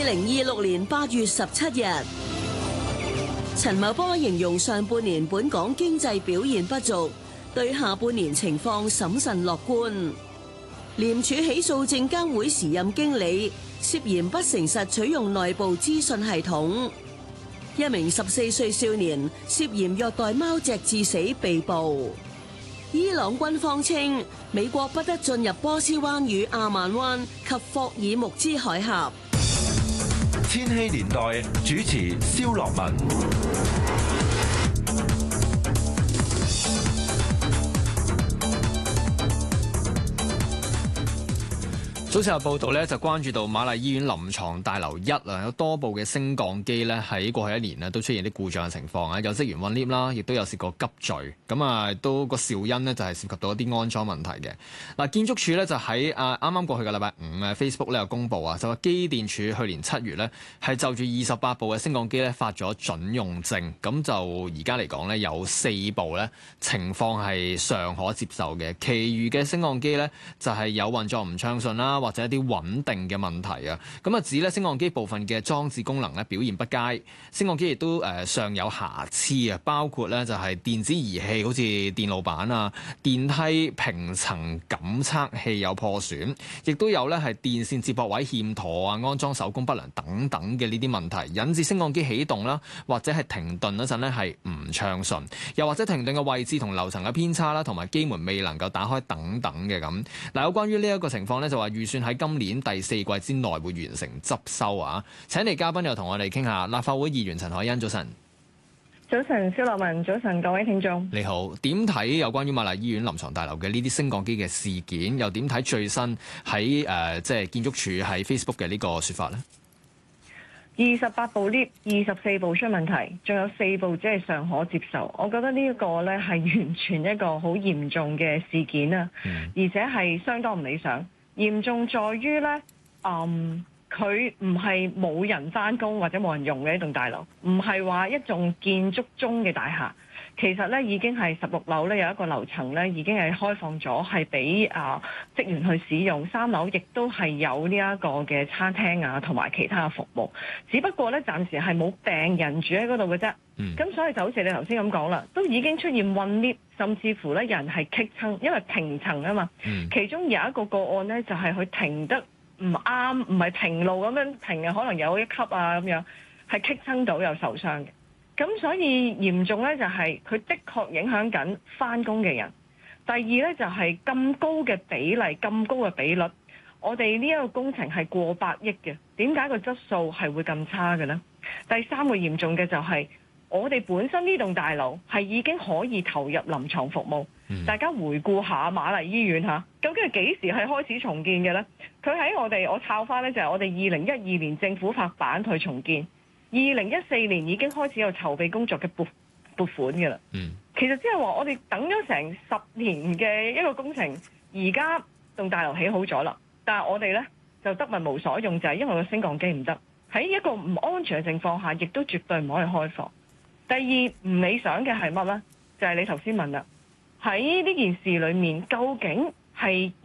2026年8月17日，陳茂波形容上半年本港經濟表現不俗，對下半年情況審慎樂觀。廉署起訴證監會時任經理涉嫌不誠實取用內部資訊系統。一名14歲少年涉嫌虐待貓隻致死被捕。伊朗軍方稱美國不得進入波斯灣與阿曼灣及霍爾木茲海峽。 千禧年代主持蕭樂文。 早前有報道咧，就關注到瑪麗醫院臨床大樓1有多部嘅升降機咧，喺過去一年都出現啲故障嘅情況啊，有職員困 lift 啦，亦都有試過急墜，咁啊都個肇因呢，就係涉及到一啲安裝問題嘅。嗱，建築署咧就喺啱啱過去嘅禮拜5 Facebook 咧有公佈啊，就話機電署去年7月咧係就住28部嘅升降機咧發咗準用證，咁就而家嚟講咧有4部咧情況係尚可接受嘅，其餘嘅升降機咧就係有運作唔暢順啦，或者一啲穩定嘅問題啊，咁啊指咧升降機部分嘅裝置功能咧表現不佳，升降機亦都尚有瑕疵啊，包括咧就係電子儀器好似電路板啊、電梯平層感測器有破損，亦都有咧係電線接駁位欠妥啊、安裝手工不良等等嘅呢啲問題，引致升降機起動啦，或者係停頓嗰陣咧係唔暢順，又或者停頓嘅位置同樓層嘅偏差啦，同埋機門未能夠打開等等嘅咁。嗱，有關於呢一個情況咧，就話預算喺今年第4季之內會完成執收啊！請嚟嘉賓又同我哋傾下，立法會議員陳凱欣，早晨。 早晨，蕭樂文，早晨，各位聽眾。 你好，點睇有關於瑪麗醫院臨床大樓嘅呢啲升降機嘅事件？又點睇最新喺即係建築署喺 Facebook 嘅呢個説法呢 ？28部 lift， 24部出問題，仲有4部只係尚可接受。我覺得呢一個呢係完全一個好嚴重嘅事件啊，而且係相當唔理想。嚴重在於呢，佢唔係冇人返工或者冇人用嘅一棟大樓，唔係話一棟建築中嘅大廈。其實呢已經係16樓呢有一個樓層呢已經係開放咗，係俾職員去使用。3樓亦都係有呢一個嘅餐廳啊，同埋其他嘅服務。只不過呢，暫時係冇病人住喺嗰度嘅啫。咁所以就好似你頭先咁講啦，都已經出現混 lift， 甚至乎呢有人係棘親，因為平層啊嘛。其中有一個個案呢，就係佢停得唔啱，唔係平路咁樣停嘅，可能有1級啊咁樣，係棘親到有受傷嘅。咁所以嚴重咧就係佢的確影響緊返工嘅人。第二咧就係咁高嘅比例、咁高嘅比率，我哋呢一個工程係過百億嘅，點解個質素係會咁差嘅呢？第3個嚴重嘅就係我哋本身呢棟大樓係已經可以投入臨床服務。大家回顧下瑪麗醫院嚇，究竟係幾時係開始重建嘅呢？佢喺我抄翻咧就係我哋2012年政府拍板去重建。2014年已經開始有籌備工作嘅撥款嘅啦。其實即係話我哋等咗成10年嘅一個工程，而家棟大樓起好咗啦，但係我哋呢就得物無所用，就係因為個升降機唔得，喺一個唔安全嘅情況下，亦都絕對唔可以開放。第二唔理想嘅係乜呢？就係你頭先問啦，喺呢件事裏面究竟係